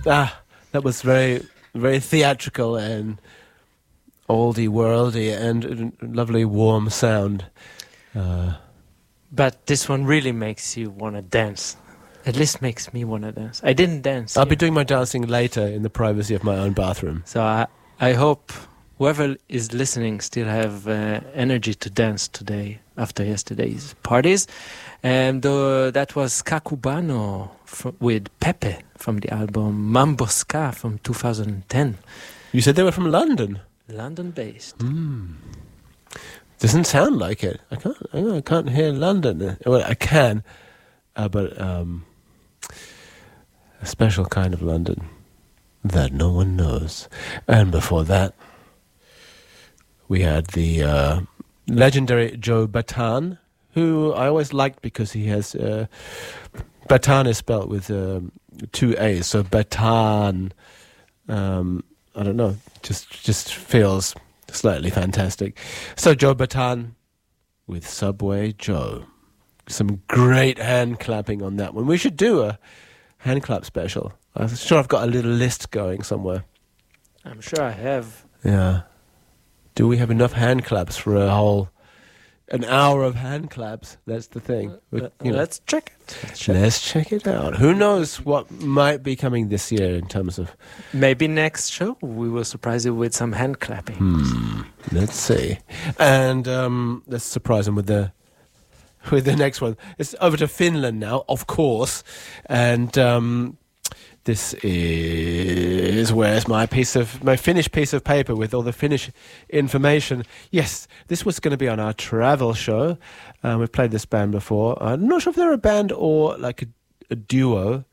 That was very, very theatrical and oldie worldy and lovely warm sound. But this one really makes you want to dance. At least makes me want to dance. I didn't dance. I'll be doing my dancing later in the privacy of my own bathroom. So I hope whoever is listening still have energy to dance today after yesterday's parties. And that was Kakubano with Pepe from the album Mambo Ska from 2010. You said they were from London? London-based. Doesn't sound like it. I can't hear London. Well, I can, but a special kind of London that no one knows. And before that, we had the legendary Joe Bataan, who I always liked because he has... Bataan is spelled with 2 A's, so Bataan, I don't know, just feels slightly fantastic. So Joe Bataan with Subway Joe. Some great hand clapping on that one. We should do a hand clap special. I'm sure I've got a little list going somewhere. I'm sure I have. Yeah. Do we have enough hand claps for an hour of hand claps? That's the thing. Let's check it. Let's check it out. Who knows what might be coming this year in terms of... Maybe next show we will surprise you with some hand clapping. Let's see. And let's surprise them with the next one. It's over to Finland now, of course. And this is where's my Finnish piece of paper with all the Finnish information. Yes, this was going to be on our travel show. We've played this band before. I'm not sure if they're a band or like a duo.